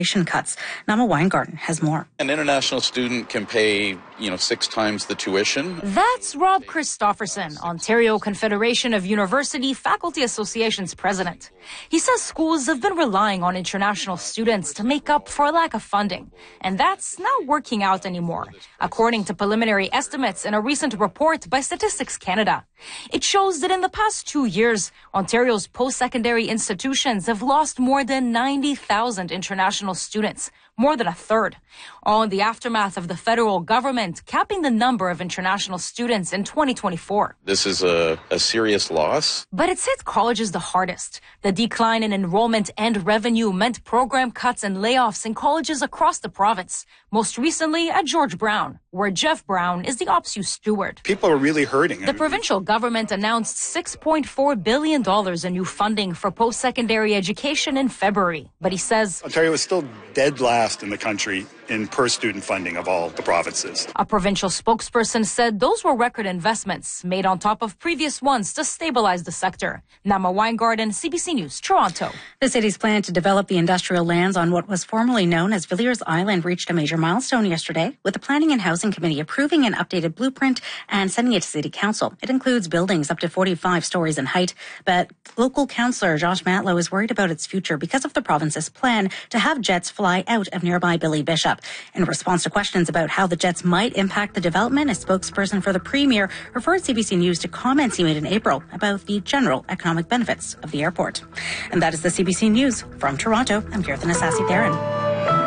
cuts. Nama Weingarten has more. An international student can pay, 6 times the tuition. That's Rob Christofferson, Ontario Confederation of University Faculty Association's president. He says schools have been relying on international students to make up for a lack of funding, and that's not working out anymore, according to preliminary estimates in a recent report by Statistics Canada. It shows that in the past 2 years, Ontario's post-secondary institutions have lost more than 90,000 international students, more than a third, all in the aftermath of the federal government capping the number of international students in 2024. This is a serious loss. But it's hit colleges the hardest. The decline in enrollment and revenue meant program cuts and layoffs in colleges across the province, most recently at George Brown, where Jeff Brown is the OPSU steward. People are really hurting. The provincial government announced $6.4 billion in new funding for post-secondary education in February. But he says Ontario is still dead last in the country in per-student funding of all the provinces. A provincial spokesperson said those were record investments made on top of previous ones to stabilize the sector. Nama Weingarten, CBC News, Toronto. The city's plan to develop the industrial lands on what was formerly known as Villiers Island reached a major milestone yesterday, with the Planning and Housing Committee approving an updated blueprint and sending it to City Council. It includes buildings up to 45 stories in height, but local councillor Josh Matlow is worried about its future because of the province's plan to have jets fly out of nearby Billy Bishop. In response to questions about how the jets might impact the development, a spokesperson for the Premier referred CBC News to comments he made in April about the general economic benefits of the airport. And that is the CBC News. From Toronto, I'm Kirthan Asasi-Theron.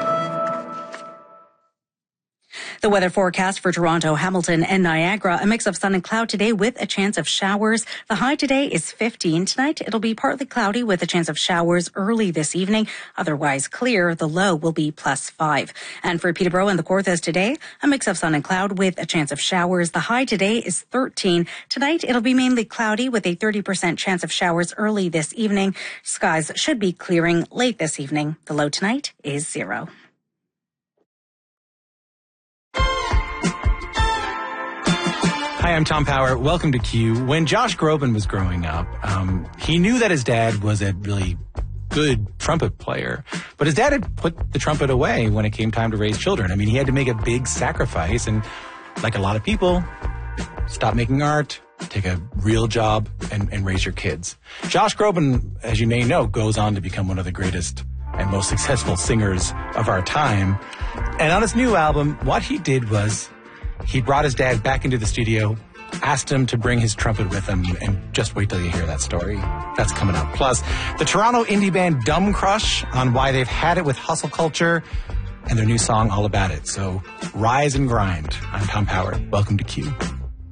The weather forecast for Toronto, Hamilton and Niagara, a mix of sun and cloud today with a chance of showers. The high today is 15. Tonight, it'll be partly cloudy with a chance of showers early this evening. Otherwise clear. The low will be +5. And for Peterborough and the Kawarthas today, a mix of sun and cloud with a chance of showers. The high today is 13. Tonight, it'll be mainly cloudy with a 30% chance of showers early this evening. Skies should be clearing late this evening. The low tonight is 0. Hi, I'm Tom Power. Welcome to Q. When Josh Groban was growing up, he knew that his dad was a really good trumpet player, but his dad had put the trumpet away when it came time to raise children. I mean, he had to make a big sacrifice, and like a lot of people, stop making art, take a real job, and raise your kids. Josh Groban, as you may know, goes on to become one of the greatest and most successful singers of our time. And on his new album, what he did was he brought his dad back into the studio, asked him to bring his trumpet with him, and just wait till you hear that story. That's coming up. Plus, the Toronto indie band Dumb Crush on why they've had it with hustle culture and their new song All About It. So rise and grind. I'm Tom Power. Welcome to Q.